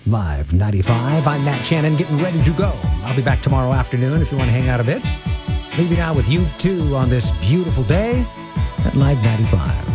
Live 95. I'm Matt Shannon, getting ready to go. I'll be back tomorrow afternoon if you want to hang out a bit. Leaving out with you two on this beautiful day at Live 95.